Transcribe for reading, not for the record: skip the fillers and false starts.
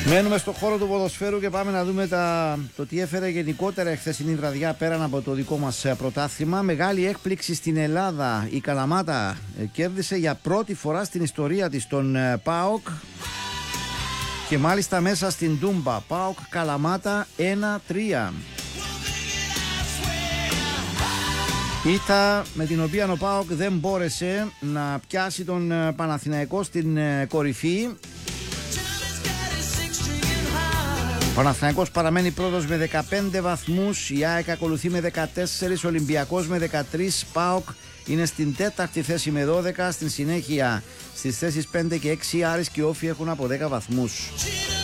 Μένουμε στον χώρο του ποδοσφαίρου και πάμε να δούμε το τι έφερε γενικότερα η χθεσινή βραδιά πέραν από το δικό μας πρωτάθλημα. Μεγάλη έκπληξη στην Ελλάδα. Η Καλαμάτα κέρδισε για πρώτη φορά στην ιστορία της τον ΠΑΟΚ και μάλιστα μέσα στην Τούμπα. ΠΑΟΚ Καλαμάτα 1-3. Ήττα με την οποία ο ΠΑΟΚ δεν μπόρεσε να πιάσει τον Παναθηναϊκό στην κορυφή. Ο Παναθηναϊκός παραμένει πρώτος με 15 βαθμούς, η ΑΕΚ ακολουθεί με 14, Ολυμπιακός με 13, ΠΑΟΚ είναι στην τέταρτη θέση με 12, στην συνέχεια στις θέσεις 5 και 6 Άρης και Όφη έχουν από 10 βαθμούς.